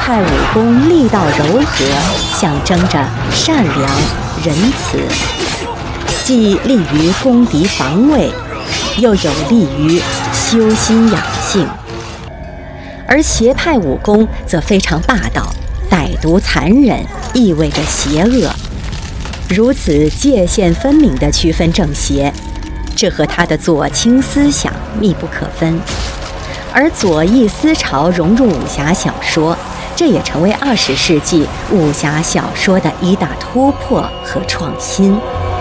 派武功力道柔和，象征着善良、仁慈，既利于攻敌防卫，又有利于修心养性。而邪派武功则非常霸道、歹毒残忍，意味着邪恶。如此界限分明地区分正邪，这和他的左倾思想密不可分。而左翼思潮融入武侠小说，这也成为20世纪武侠小说的一大突破和创新。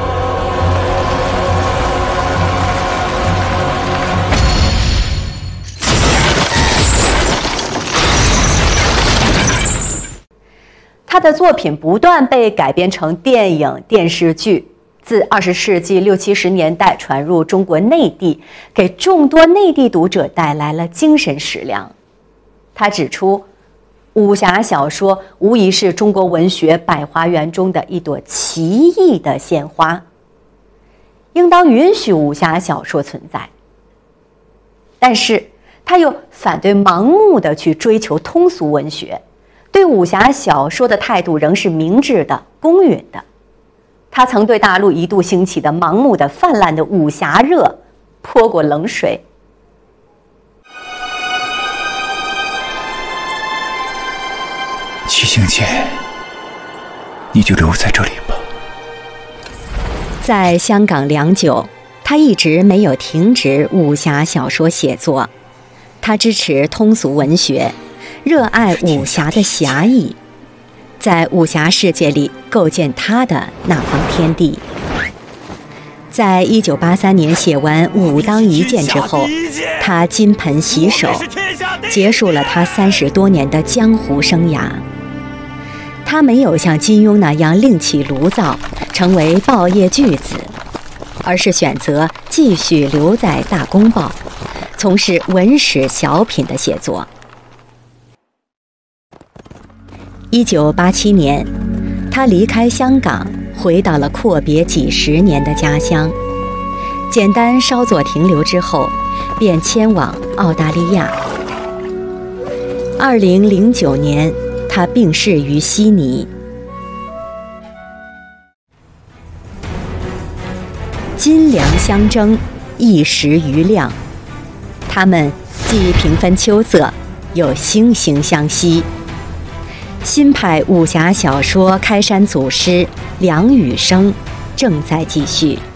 他的作品不断被改编成电影、电视剧，自20世纪60、70年代传入中国内地，给众多内地读者带来了精神食粮。他指出，武侠小说无疑是中国文学百花园中的一朵奇异的鲜花，应当允许武侠小说存在。但是，他又反对盲目地去追求通俗文学，对武侠小说的态度仍是明智的、公允的。他曾对大陆一度兴起的盲目的、泛滥的武侠热泼过冷水。 齐行健，你就留在这里吧。 在香港良久，他一直没有停止武侠小说写作。他支持通俗文学，热爱武侠的侠义，在武侠世界里构建他的那方天地。在1983年写完《武当一剑》之后，他金盆洗手，结束了他30多年的江湖生涯。他没有像金庸那样另起炉灶，成为报业巨子，而是选择继续留在《大公报》，从事文史小品的写作。1987年，他离开香港，回到了阔别几10年的家乡。简单稍作停留之后，便迁往澳大利亚。2009年，他病逝于悉尼。金梁相争，一时瑜亮，他们既平分秋色，又惺惺相惜。新派武侠小说开山祖师梁羽生正在继续。